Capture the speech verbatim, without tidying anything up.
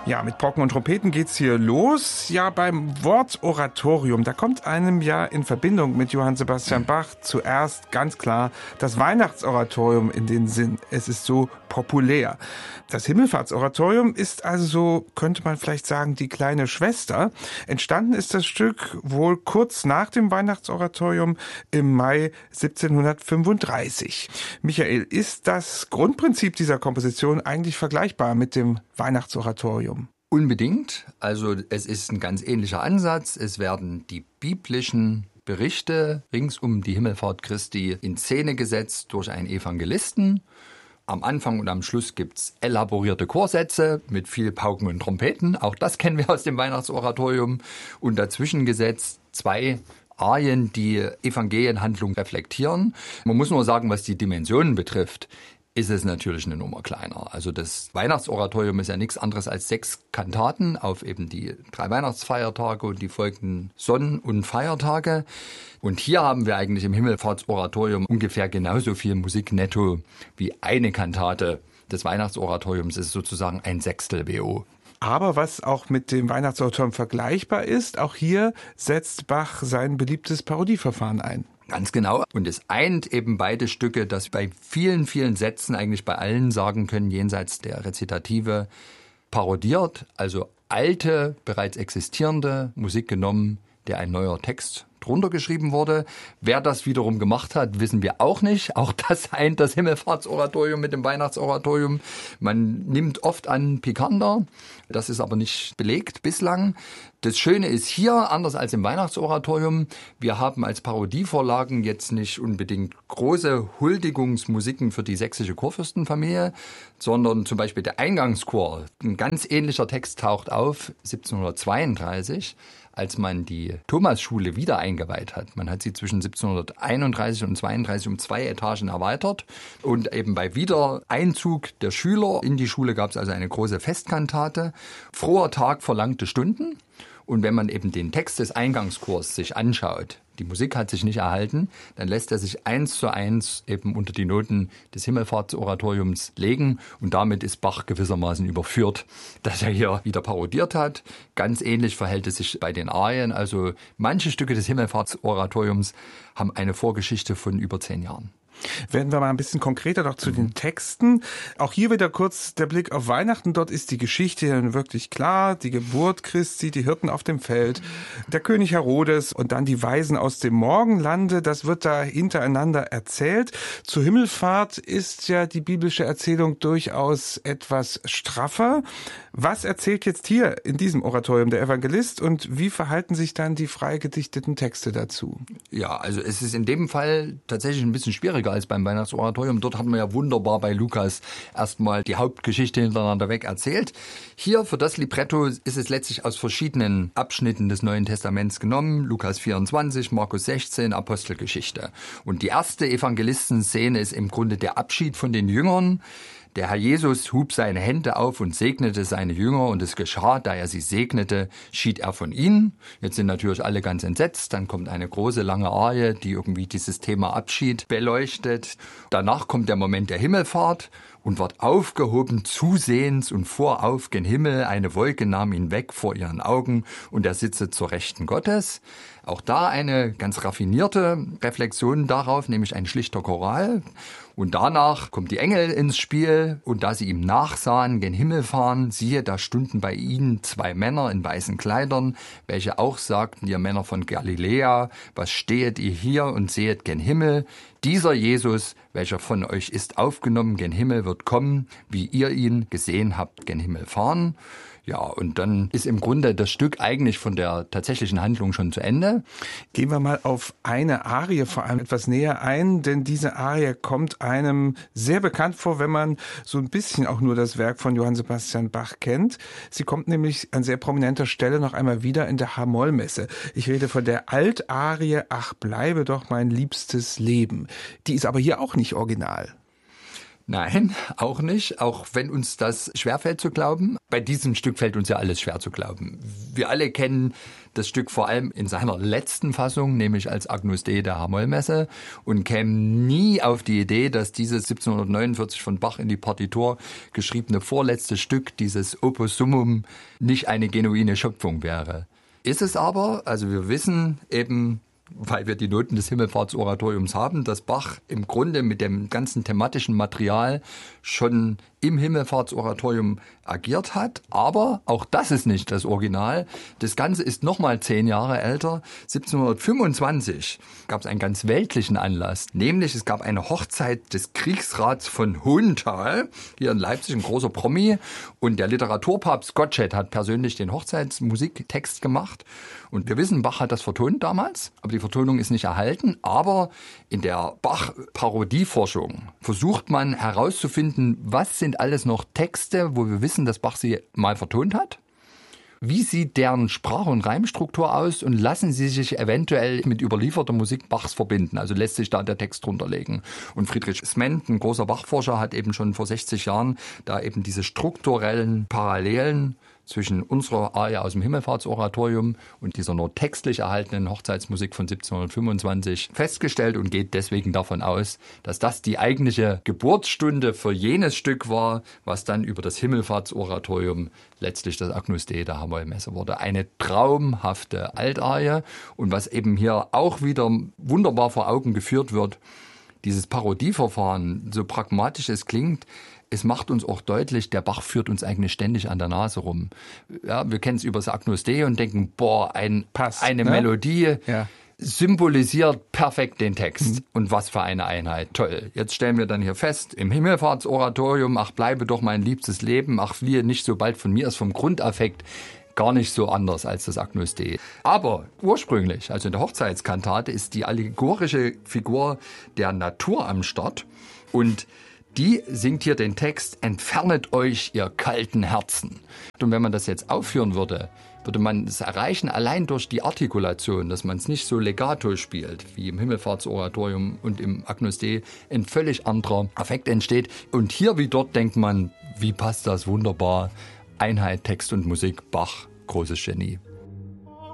Ja, mit Pauken und Trompeten geht's hier los. Ja, beim Wort Oratorium, da kommt einem ja in Verbindung mit Johann Sebastian Bach zuerst ganz klar das Weihnachtsoratorium in den Sinn. Es ist so populär. Das Himmelfahrtsoratorium ist also so, könnte man vielleicht sagen, die kleine Schwester. Entstanden ist das Stück wohl kurz nach dem Weihnachtsoratorium im Mai siebzehnhundertfünfunddreißig. Michael, ist das Grundprinzip dieser Komposition eigentlich vergleichbar mit dem Weihnachtsoratorium? Unbedingt. Also es ist ein ganz ähnlicher Ansatz. Es werden die biblischen Berichte rings um die Himmelfahrt Christi in Szene gesetzt durch einen Evangelisten. Am Anfang und am Schluss gibt's elaborierte Chorsätze mit viel Pauken und Trompeten. Auch das kennen wir aus dem Weihnachtsoratorium. Und dazwischen gesetzt zwei Arien, die Evangelienhandlung reflektieren. Man muss nur sagen, was die Dimensionen betrifft, ist es natürlich eine Nummer kleiner. Also das Weihnachtsoratorium ist ja nichts anderes als sechs Kantaten auf eben die drei Weihnachtsfeiertage und die folgenden Sonn- und Feiertage. Und hier haben wir eigentlich im Himmelfahrtsoratorium ungefähr genauso viel Musik netto wie eine Kantate des Weihnachtsoratoriums. Das ist sozusagen ein Sechstel W O. Aber was auch mit dem Weihnachtsoratorium vergleichbar ist, auch hier setzt Bach sein beliebtes Parodieverfahren ein. Ganz genau. Und es eint eben beide Stücke, dass bei vielen, vielen Sätzen eigentlich bei allen sagen können, jenseits der Rezitative parodiert, also alte, bereits existierende Musik genommen, der ein neuer Text drunter geschrieben wurde. Wer das wiederum gemacht hat, wissen wir auch nicht. Auch das eint das Himmelfahrtsoratorium mit dem Weihnachtsoratorium. Man nimmt oft an Picander. Das ist aber nicht belegt bislang. Das Schöne ist hier, anders als im Weihnachtsoratorium, wir haben als Parodievorlagen jetzt nicht unbedingt große Huldigungsmusiken für die sächsische Kurfürstenfamilie, sondern zum Beispiel der Eingangschor. Ein ganz ähnlicher Text taucht auf siebzehnhundertzweiunddreißig, als man die Thomasschule wieder eingeweiht hat. Man hat sie zwischen siebzehnhunderteinunddreißig und zweiunddreißig um zwei Etagen erweitert. Und eben bei Wiedereinzug der Schüler in die Schule gab es also eine große Festkantate. Froher Tag, verlangte Stunden. Und wenn man eben den Text des Eingangschors sich anschaut, die Musik hat sich nicht erhalten, dann lässt er sich eins zu eins eben unter die Noten des Himmelfahrtsoratoriums legen. Und damit ist Bach gewissermaßen überführt, dass er hier wieder parodiert hat. Ganz ähnlich verhält es sich bei den Arien. Also manche Stücke des Himmelfahrtsoratoriums haben eine Vorgeschichte von über zehn Jahren. Werden wir mal ein bisschen konkreter noch zu den Texten. Auch hier wieder kurz der Blick auf Weihnachten. Dort ist die Geschichte dann wirklich klar. Die Geburt Christi, die Hirten auf dem Feld, der König Herodes und dann die Weisen aus dem Morgenlande. Das wird da hintereinander erzählt. Zur Himmelfahrt ist ja die biblische Erzählung durchaus etwas straffer. Was erzählt jetzt hier in diesem Oratorium der Evangelist und wie verhalten sich dann die frei gedichteten Texte dazu? Ja, also es ist in dem Fall tatsächlich ein bisschen schwieriger als beim Weihnachtsoratorium. Dort hatten wir ja wunderbar bei Lukas erstmal die Hauptgeschichte hintereinander weg erzählt. Hier für das Libretto ist es letztlich aus verschiedenen Abschnitten des Neuen Testaments genommen. Lukas vierundzwanzig, Markus sechzehn, Apostelgeschichte. Und die erste Evangelistenszene ist im Grunde der Abschied von den Jüngern. Der Herr Jesus hub seine Hände auf und segnete seine Jünger und es geschah, da er sie segnete, schied er von ihnen. Jetzt sind natürlich alle ganz entsetzt. Dann kommt eine große, lange Arie, die irgendwie dieses Thema Abschied beleuchtet. Danach kommt der Moment der Himmelfahrt und wird aufgehoben zusehends und vorauf gen Himmel. Eine Wolke nahm ihn weg vor ihren Augen und er sitze zur Rechten Gottes. Auch da eine ganz raffinierte Reflexion darauf, nämlich ein schlichter Choral. Und danach kommt die Engel ins Spiel und da sie ihm nachsahen, gen Himmel fahren, siehe, da stunden bei ihnen zwei Männer in weißen Kleidern, welche auch sagten, ihr Männer von Galiläa, was stehet ihr hier und sehet gen Himmel? Dieser Jesus, welcher von euch ist aufgenommen gen Himmel, wird kommen, wie ihr ihn gesehen habt, gen Himmel fahren. Ja, und dann ist im Grunde das Stück eigentlich von der tatsächlichen Handlung schon zu Ende. Gehen wir mal auf eine Arie vor allem etwas näher ein, denn diese Arie kommt einem sehr bekannt vor, wenn man so ein bisschen auch nur das Werk von Johann Sebastian Bach kennt. Sie kommt nämlich an sehr prominenter Stelle noch einmal wieder in der H-Moll-Messe. Ich rede von der Altarie Ach, bleibe doch mein liebstes Leben. Die ist aber hier auch nicht original. Nein, auch nicht, auch wenn uns das schwerfällt zu glauben. Bei diesem Stück fällt uns ja alles schwer zu glauben. Wir alle kennen das Stück vor allem in seiner letzten Fassung, nämlich als Agnus Dei der H-Moll-Messe, und kämen nie auf die Idee, dass dieses siebzehnhundertneunundvierzig von Bach in die Partitur geschriebene vorletzte Stück, dieses Opus Summum, nicht eine genuine Schöpfung wäre. Ist es aber, also wir wissen eben, weil wir die Noten des Himmelfahrtsoratoriums haben, dass Bach im Grunde mit dem ganzen thematischen Material schon im Himmelfahrtsoratorium agiert hat. Aber auch das ist nicht das Original. Das Ganze ist nochmal zehn Jahre älter. siebzehnhundertfünfundzwanzig gab es einen ganz weltlichen Anlass. Nämlich es gab eine Hochzeit des Kriegsrats von Hohenthal, hier in Leipzig, ein großer Promi. Und der Literaturpapst Gottsched hat persönlich den Hochzeitsmusiktext gemacht. Und wir wissen, Bach hat das vertont damals, aber die Vertonung ist nicht erhalten. Aber in der Bach-Parodieforschung versucht man herauszufinden, was sind alles noch Texte, wo wir wissen, dass Bach sie mal vertont hat. Wie sieht deren Sprach- und Reimstruktur aus und lassen sie sich eventuell mit überlieferter Musik Bachs verbinden? Also lässt sich da der Text drunter legen. Und Friedrich Sment, ein großer Bachforscher, hat eben schon vor sechzig Jahren da eben diese strukturellen Parallelen zwischen unserer Arie aus dem Himmelfahrtsoratorium und dieser nur textlich erhaltenen Hochzeitsmusik von siebzehnhundertfünfundzwanzig festgestellt und geht deswegen davon aus, dass das die eigentliche Geburtsstunde für jenes Stück war, was dann über das Himmelfahrtsoratorium letztlich das Agnus Dei der H-Moll-Messe wurde. Eine traumhafte Altarie und was eben hier auch wieder wunderbar vor Augen geführt wird, dieses Parodieverfahren, so pragmatisch es klingt, es macht uns auch deutlich, der Bach führt uns eigentlich ständig an der Nase rum. Ja, wir kennen es über das Agnus Dei und denken, boah, ein, Pass, eine ne? Melodie ja. symbolisiert perfekt den Text. Mhm. Und was für eine Einheit. Toll. Jetzt stellen wir dann hier fest, im Himmelfahrtsoratorium, ach, bleibe doch mein liebstes Leben, ach, fliehe nicht so bald von mir, ist vom Grundaffekt gar nicht so anders als das Agnus Dei. Aber ursprünglich, also in der Hochzeitskantate, ist die allegorische Figur der Natur am Start und die singt hier den Text, entfernet euch, ihr kalten Herzen. Und wenn man das jetzt aufführen würde, würde man es erreichen, allein durch die Artikulation, dass man es nicht so legato spielt, wie im Himmelfahrtsoratorium und im Agnus Dei, ein völlig anderer Affekt entsteht. Und hier wie dort denkt man, wie passt das wunderbar? Einheit, Text und Musik, Bach, großes Genie.